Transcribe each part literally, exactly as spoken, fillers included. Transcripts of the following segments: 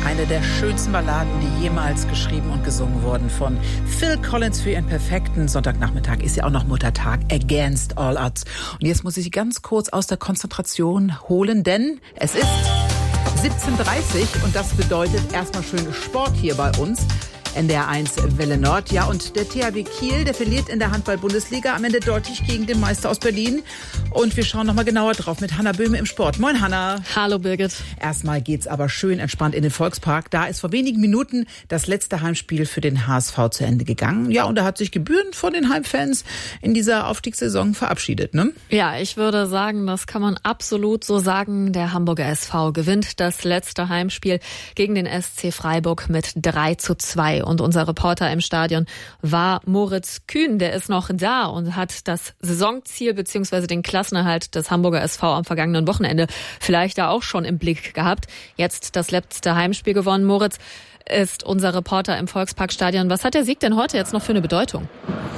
Eine der schönsten Balladen, die jemals geschrieben und gesungen wurden von Phil Collins für ihren perfekten Sonntagnachmittag. Ist ja auch noch Muttertag, Against All Odds. Und jetzt muss ich Sie ganz kurz aus der Konzentration holen, denn es ist siebzehn Uhr dreißig und das bedeutet erstmal schön Sport hier bei uns. N D R eins Welle Nord. Ja, und der T H W Kiel, der verliert in der Handball-Bundesliga am Ende deutlich gegen den Meister aus Berlin. Und wir schauen nochmal genauer drauf mit Hanna Böhme im Sport. Moin, Hanna. Hallo, Birgit. Erstmal geht's aber schön entspannt in den Volkspark. Da ist vor wenigen Minuten das letzte Heimspiel für den H S V zu Ende gegangen. Ja, und er hat sich gebührend von den Heimfans in dieser Aufstiegssaison verabschiedet, ne? Ja, ich würde sagen, das kann man absolut so sagen. Der Hamburger S V gewinnt das letzte Heimspiel gegen den S C Freiburg mit drei zu zwei. Und unser Reporter im Stadion war Moritz Kühn. Der ist noch da und hat das Saisonziel bzw. den Klassenerhalt des Hamburger S V am vergangenen Wochenende vielleicht da auch schon im Blick gehabt. Jetzt das letzte Heimspiel gewonnen. Moritz ist unser Reporter im Volksparkstadion. Was hat der Sieg denn heute jetzt noch für eine Bedeutung?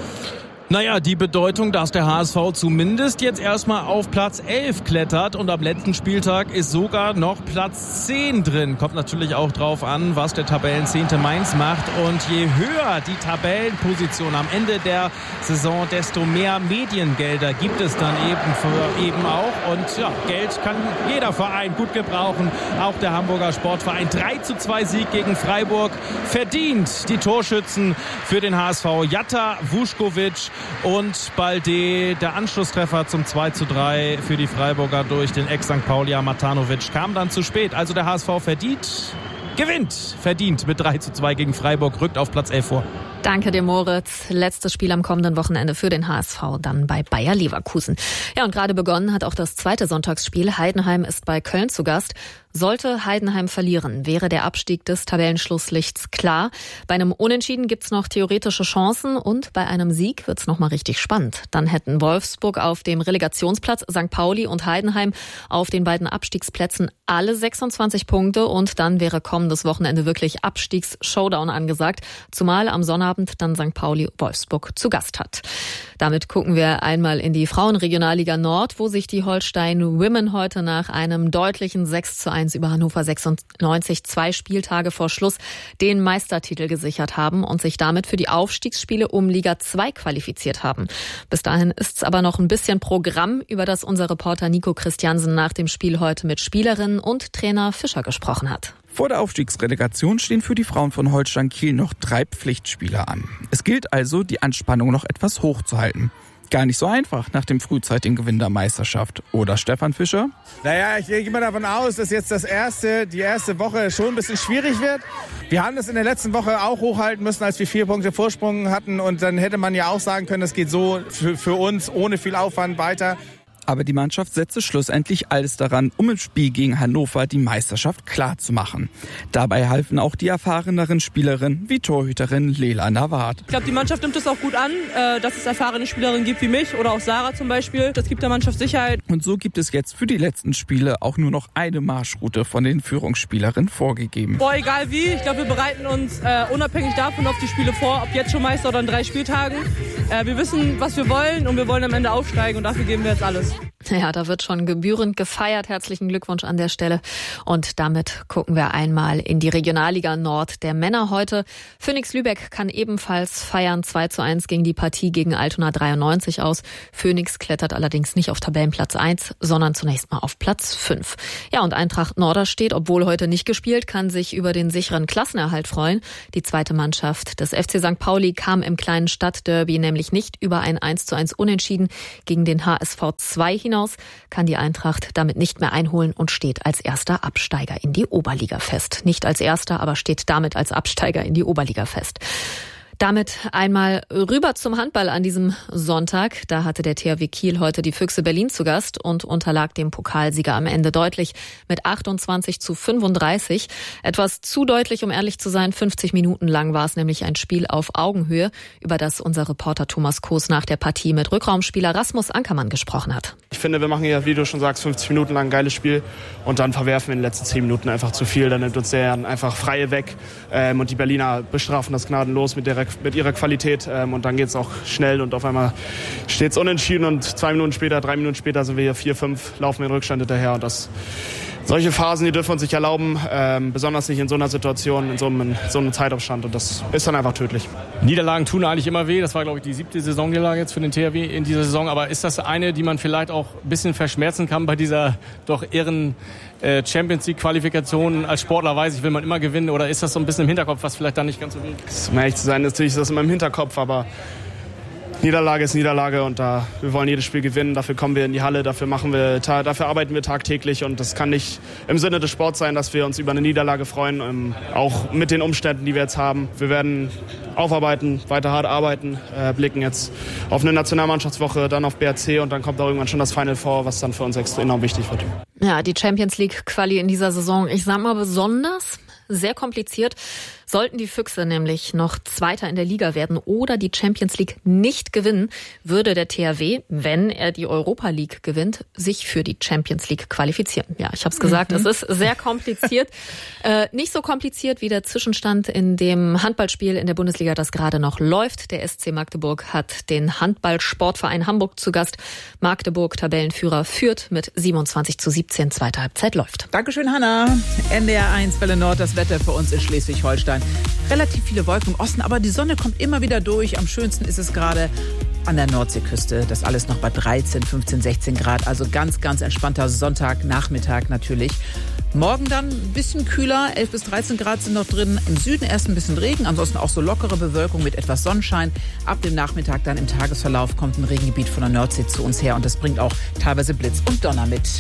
Naja, die Bedeutung, dass der H S V zumindest jetzt erstmal auf Platz elf klettert und am letzten Spieltag ist sogar noch Platz zehn drin. Kommt natürlich auch drauf an, was der Tabellenzehnte Mainz macht. Und je höher die Tabellenposition am Ende der Saison, desto mehr Mediengelder gibt es dann eben für eben auch. Und ja, Geld kann jeder Verein gut gebrauchen. Auch der Hamburger Sportverein. drei zu zwei Sieg gegen Freiburg. Verdient die Torschützen für den H S V. Jatta, Vuskovic und Balde, der Anschlusstreffer zum zwei zu drei für die Freiburger durch den Ex-Sankt Paulier Matanovic kam dann zu spät. Also der H S V verdient, gewinnt, verdient mit drei zu zwei gegen Freiburg, rückt auf Platz elf vor. Danke dir, Moritz. Letztes Spiel am kommenden Wochenende für den H S V, dann bei Bayer Leverkusen. Ja, und gerade begonnen hat auch das zweite Sonntagsspiel. Heidenheim ist bei Köln zu Gast. Sollte Heidenheim verlieren, wäre der Abstieg des Tabellenschlusslichts klar. Bei einem Unentschieden gibt's noch theoretische Chancen und bei einem Sieg wird's noch mal richtig spannend. Dann hätten Wolfsburg auf dem Relegationsplatz, Sankt Pauli und Heidenheim auf den beiden Abstiegsplätzen alle sechsundzwanzig Punkte und dann wäre kommendes Wochenende wirklich Abstiegs-Showdown angesagt, zumal am Sonnabend dann Sankt Pauli Wolfsburg zu Gast hat. Damit gucken wir einmal in die Frauenregionalliga Nord, wo sich die Holstein Women heute nach einem deutlichen sechs zu eins über Hannover sechsundneunzig zwei Spieltage vor Schluss den Meistertitel gesichert haben und sich damit für die Aufstiegsspiele um Liga zwei qualifiziert haben. Bis dahin ist's aber noch ein bisschen Programm, über das unser Reporter Nico Christiansen nach dem Spiel heute mit Spielerinnen und Trainer Fischer gesprochen hat. Vor der Aufstiegsrelegation stehen für die Frauen von Holstein Kiel noch drei Pflichtspiele an. Es gilt also, die Anspannung noch etwas hochzuhalten. Gar nicht so einfach nach dem frühzeitigen Gewinn der Meisterschaft. Oder, Stefan Fischer? Naja, ich gehe mal davon aus, dass jetzt das erste, die erste Woche schon ein bisschen schwierig wird. Wir haben das in der letzten Woche auch hochhalten müssen, als wir vier Punkte Vorsprung hatten. Und dann hätte man ja auch sagen können, das geht so für, für uns ohne viel Aufwand weiter. Aber die Mannschaft setzte schlussendlich alles daran, um im Spiel gegen Hannover die Meisterschaft klar zu machen. Dabei halfen auch die erfahreneren Spielerinnen wie Torhüterin Lela Nawat. Ich glaube, die Mannschaft nimmt es auch gut an, dass es erfahrene Spielerinnen gibt wie mich oder auch Sarah zum Beispiel. Das gibt der Mannschaft Sicherheit. Und so gibt es jetzt für die letzten Spiele auch nur noch eine Marschroute von den Führungsspielerinnen vorgegeben. Boah, egal wie. Ich glaube, wir bereiten uns äh, unabhängig davon auf die Spiele vor, ob jetzt schon Meister oder in drei Spieltagen. Äh, wir wissen, was wir wollen und wir wollen am Ende aufsteigen und dafür geben wir jetzt alles. Ja, da wird schon gebührend gefeiert. Herzlichen Glückwunsch an der Stelle. Und damit gucken wir einmal in die Regionalliga Nord der Männer heute. Phoenix Lübeck kann ebenfalls feiern. zwei zu eins gegen die Partie gegen Altona dreiundneunzig aus. Phoenix klettert allerdings nicht auf Tabellenplatz eins, sondern zunächst mal auf Platz fünf. Ja, und Eintracht Norderstedt, obwohl heute nicht gespielt, kann sich über den sicheren Klassenerhalt freuen. Die zweite Mannschaft des F C Sankt Pauli kam im kleinen Stadtderby nämlich nicht über ein eins zu eins Unentschieden gegen den H S V zwei hinaus, kann die Eintracht damit nicht mehr einholen und steht als erster Absteiger in die Oberliga fest. Nicht als erster, aber steht damit als Absteiger in die Oberliga fest. Damit einmal rüber zum Handball an diesem Sonntag. Da hatte der T H W Kiel heute die Füchse Berlin zu Gast und unterlag dem Pokalsieger am Ende deutlich mit achtundzwanzig zu fünfunddreißig. Etwas zu deutlich, um ehrlich zu sein. fünfzig Minuten lang war es nämlich ein Spiel auf Augenhöhe, über das unser Reporter Thomas Koos nach der Partie mit Rückraumspieler Rasmus Ankermann gesprochen hat. Ich finde, wir machen ja, wie du schon sagst, fünfzig Minuten lang ein geiles Spiel und dann verwerfen wir in den letzten zehn Minuten einfach zu viel. Dann nimmt uns der einfach Freie weg ähm, und die Berliner bestrafen das gnadenlos mit der mit ihrer Qualität ähm, und dann geht es auch schnell und auf einmal steht es unentschieden und zwei Minuten später, drei Minuten später sind wir hier vier, fünf, laufen in Rückstand hinterher und das Solche Phasen, die dürfen wir uns nicht erlauben, ähm, besonders nicht in so einer Situation, in so einem, so einem Zeitabstand. Und das ist dann einfach tödlich. Niederlagen tun eigentlich immer weh. Das war, glaube ich, die siebte Saisonniederlage jetzt für den T H W in dieser Saison. Aber ist das eine, die man vielleicht auch ein bisschen verschmerzen kann bei dieser doch irren äh, Champions-League-Qualifikation? Als Sportler weiß ich, will man immer gewinnen. Oder ist das so ein bisschen im Hinterkopf, was vielleicht dann nicht ganz so weh ist? Um ehrlich zu sein, natürlich ist das immer im Hinterkopf, aber Niederlage ist Niederlage und da wir wollen jedes Spiel gewinnen. Dafür kommen wir in die Halle, dafür machen wir, dafür arbeiten wir tagtäglich und das kann nicht im Sinne des Sports sein, dass wir uns über eine Niederlage freuen, ähm, auch mit den Umständen, die wir jetzt haben. Wir werden aufarbeiten, weiter hart arbeiten, äh, blicken jetzt auf eine Nationalmannschaftswoche, dann auf B R C und dann kommt auch irgendwann schon das Final Four, was dann für uns enorm wichtig wird. Ja, die Champions League Quali in dieser Saison, ich sag mal besonders sehr kompliziert. Sollten die Füchse nämlich noch Zweiter in der Liga werden oder die Champions League nicht gewinnen, würde der T H W, wenn er die Europa League gewinnt, sich für die Champions League qualifizieren. Ja, ich habe es gesagt, mhm. es ist sehr kompliziert. äh, nicht so kompliziert wie der Zwischenstand in dem Handballspiel in der Bundesliga, das gerade noch läuft. Der S C Magdeburg hat den Handballsportverein Hamburg zu Gast. Magdeburg, Tabellenführer, führt mit siebenundzwanzig zu siebzehn. Zweite Halbzeit läuft. Dankeschön, Hanna. N D R eins Welle Nord, das Wetter für uns in Schleswig-Holstein. Relativ viele Wolken im Osten, aber die Sonne kommt immer wieder durch. Am schönsten ist es gerade an der Nordseeküste. Das alles noch bei dreizehn, fünfzehn, sechzehn Grad. Also ganz, ganz entspannter Sonntagnachmittag natürlich. Morgen dann ein bisschen kühler, elf bis dreizehn Grad sind noch drin. Im Süden erst ein bisschen Regen, ansonsten auch so lockere Bewölkung mit etwas Sonnenschein. Ab dem Nachmittag dann im Tagesverlauf kommt ein Regengebiet von der Nordsee zu uns her und das bringt auch teilweise Blitz und Donner mit.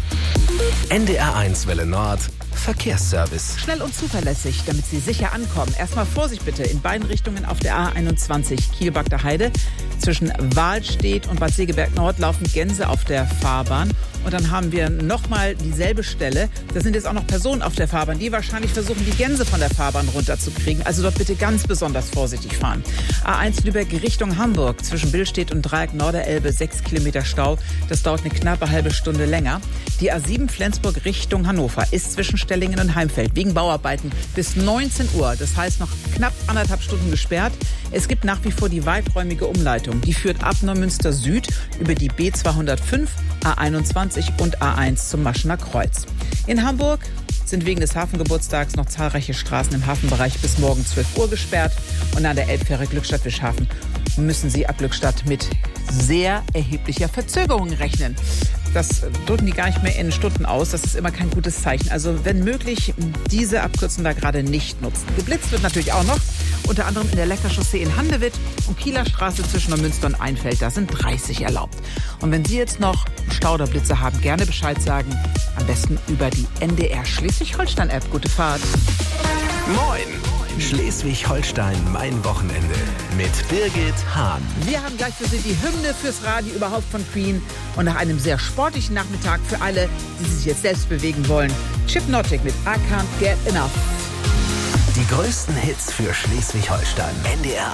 N D R eins Welle Nord Verkehrsservice. Schnell und zuverlässig, damit Sie sicher ankommen. Erstmal Vorsicht bitte in beiden Richtungen auf der A einundzwanzig Kiel-Bagder Heide. Zwischen Wahlstedt und Bad Segeberg Nord laufen Gänse auf der Fahrbahn. Und dann haben wir nochmal dieselbe Stelle. Da sind jetzt auch noch Personen auf der Fahrbahn, die wahrscheinlich versuchen, die Gänse von der Fahrbahn runterzukriegen. Also dort bitte ganz besonders vorsichtig fahren. A eins Lübeck Richtung Hamburg. Zwischen Billstedt und Dreieck Norderelbe sechs Kilometer Stau. Das dauert eine knappe halbe Stunde länger. Die A sieben Flensburg Richtung Hannover ist zwischen Stellingen und Heimfeld wegen Bauarbeiten bis neunzehn Uhr. Das heißt noch knapp anderthalb Stunden gesperrt. Es gibt nach wie vor die weiträumige Umleitung. Die führt ab Neumünster Süd über die B zweihundertfünf, A einundzwanzig und A eins zum Maschener Kreuz. In Hamburg sind wegen des Hafengeburtstags noch zahlreiche Straßen im Hafenbereich bis morgen zwölf Uhr gesperrt. Und an der Elbfähre Glückstadt-Wischhafen müssen Sie ab Glückstadt mit sehr erheblicher Verzögerung rechnen. Das drücken die gar nicht mehr in Stunden aus. Das ist immer kein gutes Zeichen. Also wenn möglich, diese Abkürzung da gerade nicht nutzen. Geblitzt wird natürlich auch noch. Unter anderem in der Leckerchaussee in Handewitt und Kieler Straße zwischen Neumünster und Einfeld. Da sind dreißig erlaubt. Und wenn Sie jetzt noch Stauderblitze haben, gerne Bescheid sagen. Am besten über die N D R Schleswig-Holstein-App. Gute Fahrt. Moin! Schleswig-Holstein, mein Wochenende mit Birgit Hahn. Wir haben gleich für Sie die Hymne fürs Radio überhaupt von Queen. Und nach einem sehr sportlichen Nachmittag für alle, die sich jetzt selbst bewegen wollen, Chip Nottic mit I Can't Get Enough. Die größten Hits für Schleswig-Holstein. N D R